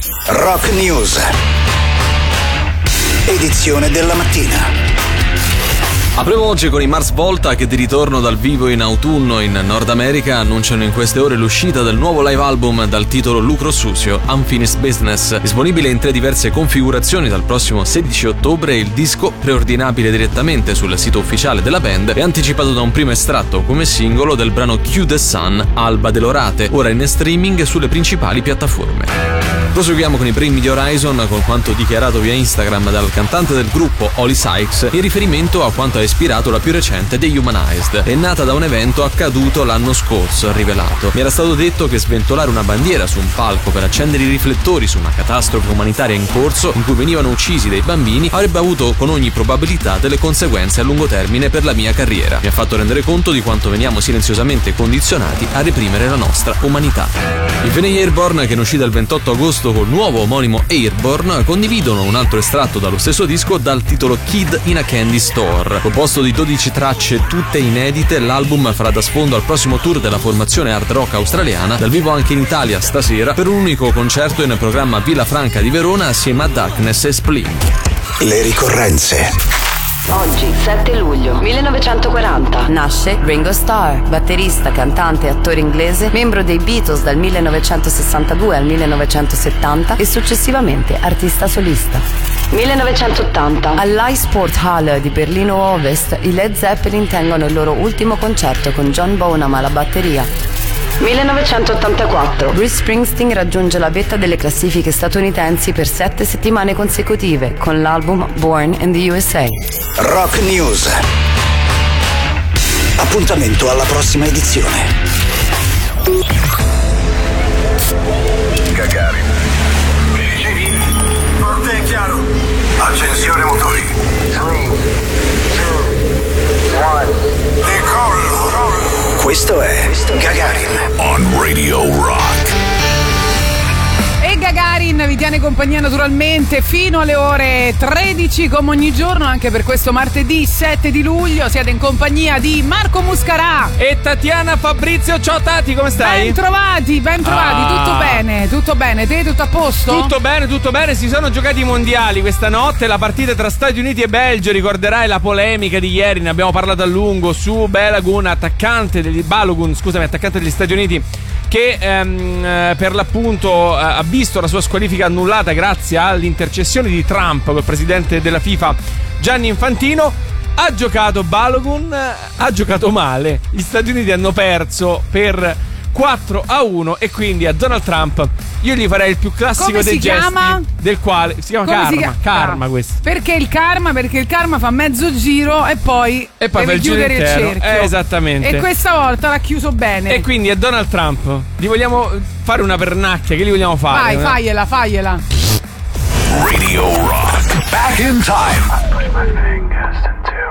Rock News. Edizione della mattina. Apriamo oggi con i Mars Volta che di ritorno dal vivo in autunno in Nord America annunciano in queste ore l'uscita del nuovo live album dal titolo Lucro Susio, Unfinished Business. Disponibile in 3 diverse configurazioni dal prossimo 16 ottobre, il disco, preordinabile direttamente sul sito ufficiale della band, è anticipato da un primo estratto come singolo del brano Q the Sun, Alba dell'Orate, ora in streaming sulle principali piattaforme. Proseguiamo con i Bring Me the Horizon con quanto dichiarato via Instagram dal cantante del gruppo Oli Sykes in riferimento a quanto ha ispirato la più recente dei Humanized. È nata da un evento accaduto l'anno scorso, ha rivelato. Mi era stato detto che sventolare una bandiera su un palco per accendere i riflettori su una catastrofe umanitaria in corso in cui venivano uccisi dei bambini avrebbe avuto con ogni probabilità delle conseguenze a lungo termine per la mia carriera. Mi ha fatto rendere conto di quanto veniamo silenziosamente condizionati a reprimere la nostra umanità. I Veney Airborne, che ne uscita il 28 agosto col nuovo omonimo Airborne, condividono un altro estratto dallo stesso disco dal titolo Kid in a Candy Store. Composto di 12 tracce tutte inedite, l'album farà da sfondo al prossimo tour della formazione hard rock australiana, dal vivo anche in Italia stasera per un unico concerto in programma Villa Franca di Verona assieme a Darkness e Spleen. Le ricorrenze. Oggi, 7 luglio 1940, nasce Ringo Starr, batterista, cantante e attore inglese, membro dei Beatles dal 1962 al 1970 e successivamente artista solista. 1980, all'Isport-Halle di Berlino Ovest, i Led Zeppelin tengono il loro ultimo concerto con John Bonham alla batteria. 1984, Bruce Springsteen raggiunge la vetta delle classifiche statunitensi per 7 settimane consecutive con l'album Born in the USA. Rock News. Appuntamento alla prossima edizione. Gagarin. Mi ricevi? Forte e chiaro. Accensione motori. 3, 2, 1. Decollo. Questo è Gagarin On Radio Rock. E Gagarin vi tiene compagnia naturalmente fino alle ore 13 come ogni giorno, anche per questo martedì 7 di luglio. Siete in compagnia di Marco Muscarà e Tatiana Fabrizio. Ciao Tati, come stai? Ben trovati, tutto bene, te tutto a posto? Tutto bene, si sono giocati i mondiali questa notte, la partita tra Stati Uniti e Belgio, ricorderai la polemica di ieri, ne abbiamo parlato a lungo su Balogun, attaccante degli Stati Uniti, che per l'appunto ha visto la sua squalifica annullata grazie all'intercessione di Trump col presidente della FIFA Gianni Infantino. Ha giocato Balogun, ha giocato male, gli Stati Uniti hanno perso per 4-1 e quindi a Donald Trump io gli farei il più classico dei gesti, del quale si chiama karma questo. Perché il karma fa mezzo giro e poi deve chiudere il cerchio. Esattamente. E questa volta l'ha chiuso bene. E quindi a Donald Trump gli vogliamo fare una pernacchia, che gli vogliamo fare? Vai, fagliela. Radio Rock. Back in time. I push my fingers into